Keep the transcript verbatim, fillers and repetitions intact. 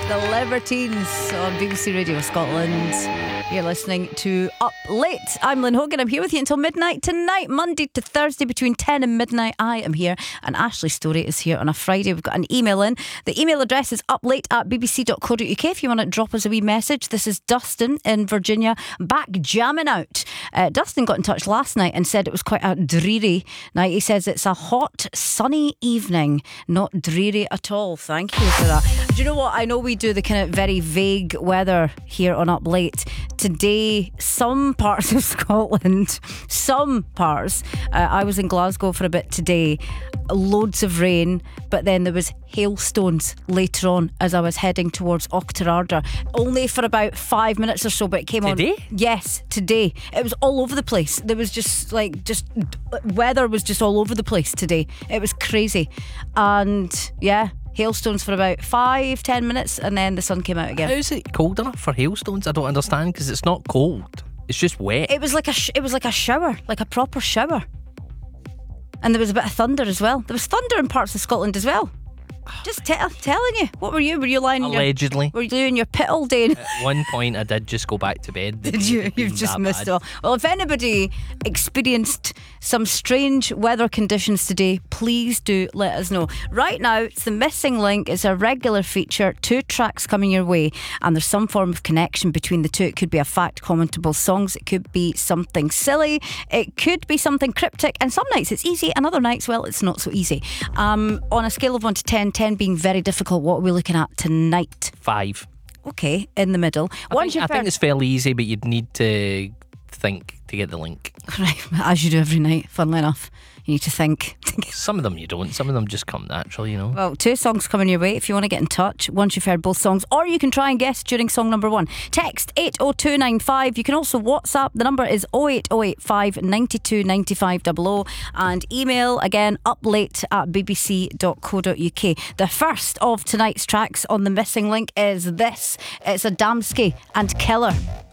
The Libertines on B B C Radio Scotland. You're listening to Up Late. I'm Lynn Hogan. I'm here with you until midnight tonight, Monday to Thursday between ten and midnight. I am here, and Ashley Story is here on a Friday. We've got an email in. The email address is uplate at bbc dot co dot uk if you want to drop us a wee message. This is Dustin in Virginia, back jamming out. Uh, Dustin got in touch last night and said it was quite a dreary night. He says it's a hot, sunny evening, not dreary at all. Thank you for that. Do you know what? I know we do the kind of very vague weather here on Up Late. Today, some parts of Scotland, some parts, uh, I was in Glasgow for a bit today, loads of rain, but then there was hailstones later on as I was heading towards Auchterarder, only for about five minutes or so, but it came Today? on. Yes, today. It was all over the place. There was just like, just weather was just all over the place today. It was crazy. And yeah, hailstones for about five, ten minutes, and then the sun came out again. How is it cold enough for hailstones? I don't understand, because it's not cold. It's just wet. It was like a sh- it was like a shower, like a proper shower. And there was a bit of thunder as well. There was thunder in parts of Scotland as well. Just t- telling you. What were you? Were you lying in your, Allegedly. were you doing your pit all day? At one point I did just go back to bed. Did you? You've just missed it all. Well, if anybody experienced some strange weather conditions today, please do let us know. Right now, it's the Missing Link. It's a regular feature. Two tracks coming your way, and there's some form of connection between the two. It could be a fact, commentable songs. It could be something silly. It could be something cryptic. And some nights it's easy, and other nights, well, it's not so easy. Um, on a scale of one to ten, ten being very difficult, what are we looking at tonight? Five. Okay, in the middle. I, Once think, I you've think heard- it's fairly easy, but you'd need to think to get the link. Right, as you do every night, funnily enough. You need to think. Some of them you don't. Some of them just come natural, you know. Well, two songs coming your way if you want to get in touch once you've heard both songs, or you can try and guess during song number one. Text eight oh two nine five. You can also WhatsApp. The number is oh eight oh eight five nine two nine five double oh, and email again uplate at bbc dot co dot uk. The first of tonight's tracks on the Missing Link is this. It's Adamski and Killer.